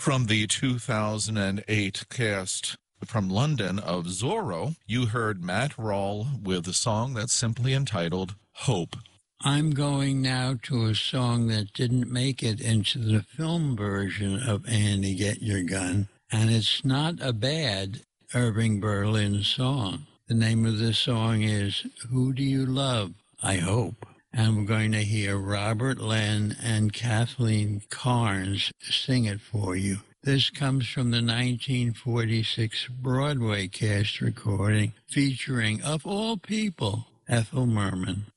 From the 2008 cast from London of Zorro, you heard Matt Rall with a song that's simply entitled Hope. I'm going now to a song that didn't make it into the film version of Annie, Get Your Gun, and it's not a bad Irving Berlin song. The name of the song is Who Do You Love? I Hope. And we're going to hear Robert Len and Kathleen Carnes sing it for you. This comes from the 1946 Broadway cast recording featuring, of all people, Ethel Merman.